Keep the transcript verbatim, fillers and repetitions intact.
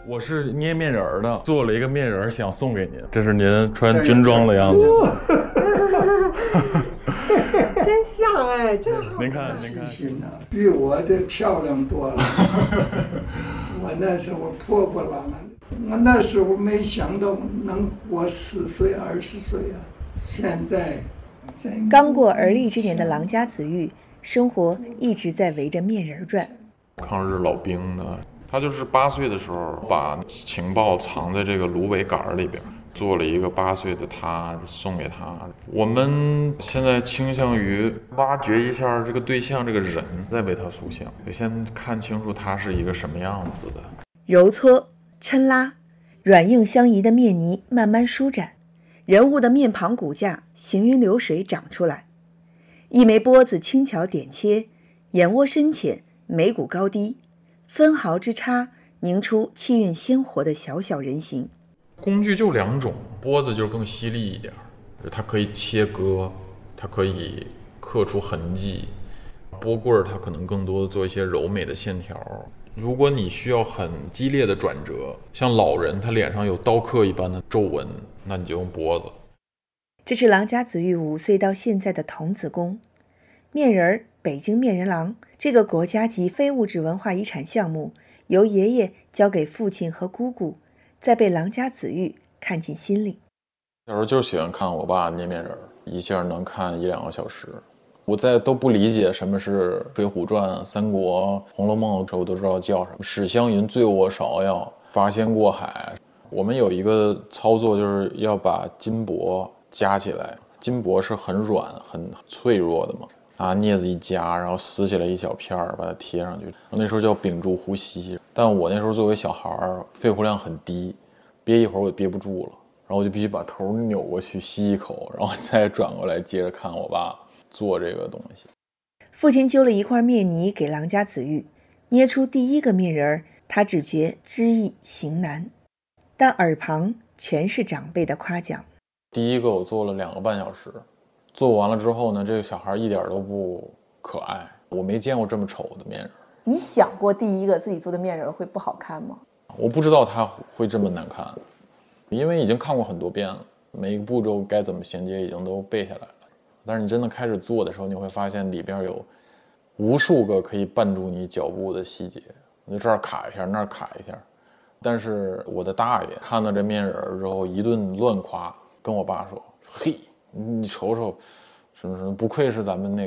我是捏面人儿的，做了一个面人儿想送给您，这是您穿军装的样子。 真像哎，真好。 您看，您看， 比我的漂亮多了。我那时候破破烂烂的，我那时候没想到能活十岁二十岁啊！现在， 刚过而立之年的郎家子玉，生活一直在围着面人转。 抗日老兵呢，他就是八岁的时候把情报藏在这个芦苇杆里边，做了一个八岁的他送给他。我们现在倾向于挖掘一下这个对象这个人，再为他塑像，得先看清楚他是一个什么样子的。 揉搓、抻拉，软硬相宜的面泥慢慢舒展，人物的面庞骨架行云流水长出来。一枚钵子轻巧点切，眼窝深浅，眉骨高低，分毫之差凝出气韵鲜活的小小人形。 工具就两种，钵子就更犀利一点，它可以切割，它可以刻出痕迹。钵棍它可能更多的做一些柔美的线条。如果你需要很激烈的转折，像老人他脸上有刀刻一般的皱纹，那你就用钵子。 这是郎家子玉五岁到现在的童子功。面人儿北京面人郎这个国家级非物质文化遗产项目，由爷爷交给父亲和姑姑，再被郎家子玉看进心里。 小时候就喜欢看我爸捏面人，一下能看一两个小时。我在都不理解什么是《水浒传》《三国》《红楼梦》的时候，我都知道叫什么史湘云醉卧芍药，八仙过海。我们有一个操作，就是要把金箔夹起来，金箔是很软很脆弱的嘛，拿镊子一夹，然后撕下来一小片儿，把它贴上去。那时候叫屏住呼吸，但我那时候作为小孩，肺活量很低，憋一会儿我憋不住了，然后我就必须把头扭过去吸一口，然后再转过来接着看我爸做这个东西。 父亲揪了一块面泥给郎家子玉，捏出第一个面人，他只觉知易行难，但耳旁全是长辈的夸奖。 第一个我做了两个半小时，做完了之后呢，这个小孩一点都不可爱，我没见过这么丑的面人。 你想过第一个自己做的面人会不好看吗？ 我不知道他会这么难看，因为已经看过很多遍了，每一个步骤该怎么衔接已经都背下来了。但是你真的开始做的时候，你会发现里边有无数个可以绊住你脚步的细节，你就这儿卡一下，那儿卡一下。但是我的大爷看到这面人之后一顿乱夸，跟我爸说：“嘿，你瞅瞅，什么什么，不愧是咱们那个。”